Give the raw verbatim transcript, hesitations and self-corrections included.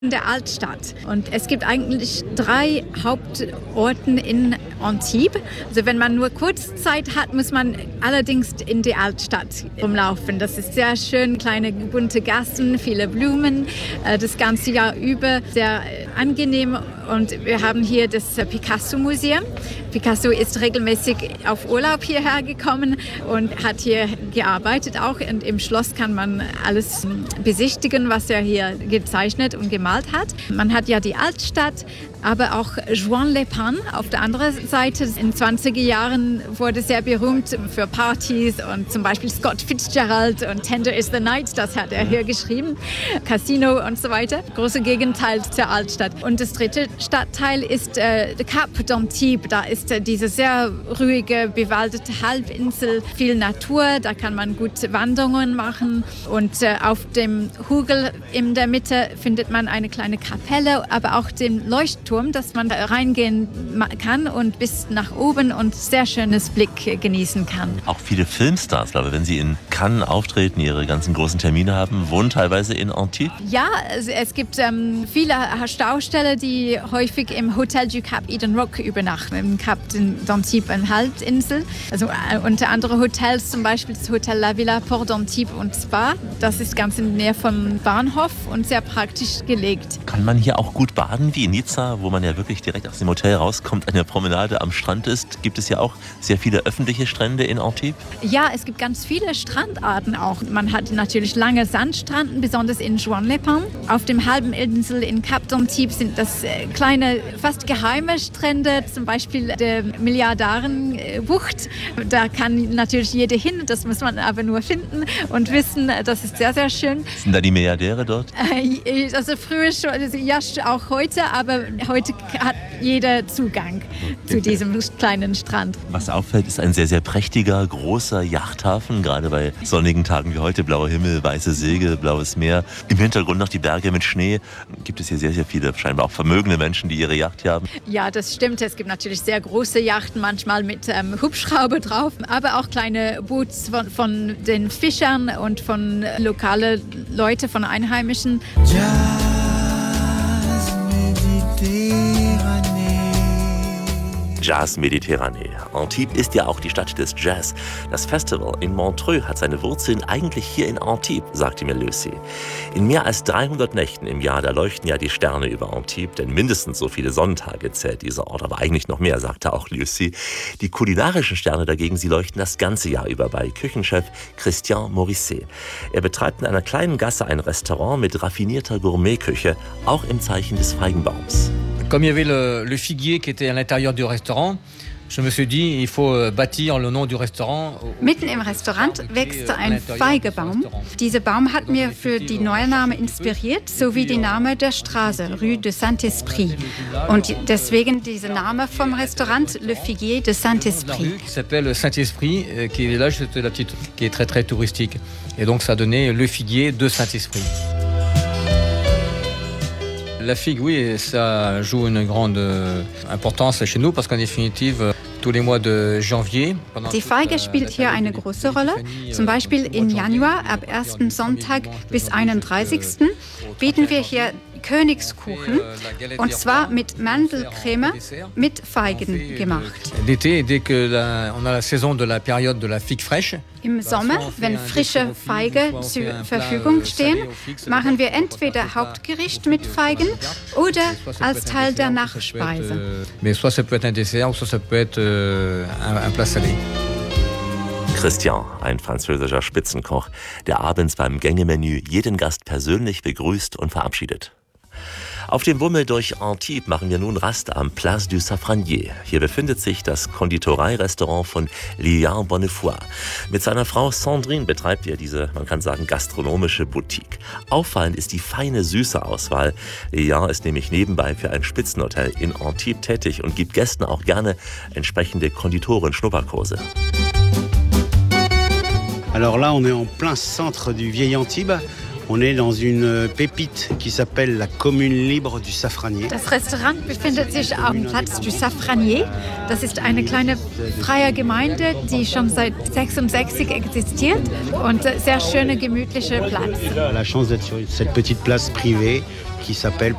In der Altstadt. Und es gibt eigentlich drei Hauptorte in Antibes. Also wenn man nur kurz Zeit hat, muss man allerdings in die Altstadt rumlaufen. Das ist sehr schön, kleine bunte Gassen, viele Blumen, das ganze Jahr über sehr angenehm. Und wir haben hier das Picasso-Museum. Picasso ist regelmäßig auf Urlaub hierher gekommen und hat hier gearbeitet auch. Und im Schloss kann man alles besichtigen, was er hier gezeichnet und gemalt hat. Man hat ja die Altstadt, aber auch Juan Le Pen auf der anderen Seite. In den zwanziger Jahren wurde sehr berühmt für Partys und zum Beispiel Scott Fitzgerald und Tender is the Night, das hat er hier geschrieben, Casino und so weiter. Große Gegenteil zur Altstadt. Und das dritte Stadtteil ist äh, Cap d'Antibes. Da ist äh, diese sehr ruhige, bewaldete Halbinsel, viel Natur, da kann man gut Wanderungen machen. Und äh, auf dem Hügel in der Mitte findet man eine kleine Kapelle, aber auch den Leuchtturm, dass man da reingehen kann und bis nach oben und sehr schönes Blick genießen kann. Auch viele Filmstars, glaube ich, wenn sie in Cannes auftreten, ihre ganzen großen Termine haben, wohnen teilweise in Antibes? Ja, es, es gibt ähm, viele Stausteller, die häufig im Hotel du Cap Eden Rock übernachten, im Cap d'Antibes, eine Halbinsel. Also äh, unter anderem Hotels, zum Beispiel das Hotel La Villa Port d'Antibes und Spa. Das ist ganz in der Nähe vom Bahnhof und sehr praktisch gelegt. Kann man hier auch gut baden wie in Nizza, wo man ja wirklich direkt aus dem Hotel rauskommt, an der Promenade am Strand ist? Gibt es ja auch sehr viele öffentliche Strände in Antibes? Ja, es gibt ganz viele Strandarten auch. Man hat natürlich lange Sandstranden, besonders in Juan Le Pen. Auf dem halben Insel in Cap d'Antibes sind das kleine, fast geheime Strände, zum Beispiel der Milliardarenbucht. Da kann natürlich jeder hin, das muss man aber nur finden und wissen, das ist sehr, sehr schön. Sind da die Milliardäre dort? Also früher schon, also ja auch heute, aber heute hat jeder Zugang zu diesem kleinen Strand. Was auffällt, ist ein sehr, sehr prächtiger, großer Yachthafen, gerade bei sonnigen Tagen wie heute, blauer Himmel, weiße Segel, blaues Meer. Im Hintergrund noch die Berge mit Schnee. Gibt es hier sehr, sehr viele, scheinbar auch vermögende Menschen, die ihre Yacht hier haben? Ja, das stimmt. Es gibt natürlich sehr große Yachten, manchmal mit ähm, Hubschrauber drauf, aber auch kleine Boots von, von den Fischern und von lokalen Leuten, von Einheimischen. Jazz Mediterranee. Jazz Mediterranee. Antibes ist ja auch die Stadt des Jazz. Das Festival in Montreux hat seine Wurzeln eigentlich hier in Antibes, sagte mir Lucy. In mehr als dreihundert Nächten im Jahr, da leuchten ja die Sterne über Antibes, denn mindestens so viele Sonntage zählt dieser Ort, aber eigentlich noch mehr, sagte auch Lucy. Die kulinarischen Sterne dagegen, sie leuchten das ganze Jahr über bei Küchenchef Christian Morisset. Er betreibt in einer kleinen Gasse ein Restaurant mit raffinierter Gourmetküche, auch im Zeichen des Feigenbaums. Comme il y avait le, le figuier qui était à l'intérieur du restaurant, je me suis dit, il faut bâtir le nom du restaurant. Mitten im Restaurant wächst ein Feigebaum. Dieser Baum hat mir für die neue Name inspiriert, sowie die Name der Straße, Rue de Saint-Esprit. Und deswegen dieser Name vom Restaurant, Le Figuier de Saint-Esprit. Qui s'appelle Saint-Esprit, qui est là, c'était la petite, qui est très très touristique. Et donc ça a donné Le Figuier de Saint-Esprit. La figue, oui, ça joue une grande importance chez nous parce qu'en définitive, tous les mois de janvier. Die Feige spielt hier eine große Rolle. Zum Beispiel im Januar, ab ersten Sonntag bis einunddreißigsten bieten wir hier Königskuchen, und zwar mit Mandelcreme mit Feigen gemacht. L'été, dès que la, on a la saison de la période de la figue fraîche. Im Sommer, wenn frische Feigen zur Verfügung stehen, machen wir entweder Hauptgericht mit Feigen oder als Teil der Nachspeise. Mais soit ça peut être un dessert ou soit ça peut être un, un plat salé. Christian, ein französischer Spitzenkoch, der abends beim Gängemenü jeden Gast persönlich begrüßt und verabschiedet. Auf dem Bummel durch Antibes machen wir nun Rast am Place du Safranier. Hier befindet sich das Konditoreirestaurant von Liane Bonnefoy. Mit seiner Frau Sandrine betreibt er diese, man kann sagen, gastronomische Boutique. Auffallend ist die feine, süße Auswahl. Liane ist nämlich nebenbei für ein Spitzenhotel in Antibes tätig und gibt Gästen auch gerne entsprechende Konditoren-Schnupperkurse. Alors là, on est en plein centre du vieil Antibes. On est dans une pépite qui s'appelle la Commune Libre du Safranier. Das Restaurant befindet sich am Platz du Safranier. Das ist eine kleine freie Gemeinde, die schon seit sechsundsechzig existiert und sehr schöner, gemütlicher Platz. La chance d'être sur cette petite place privée qui s'appelle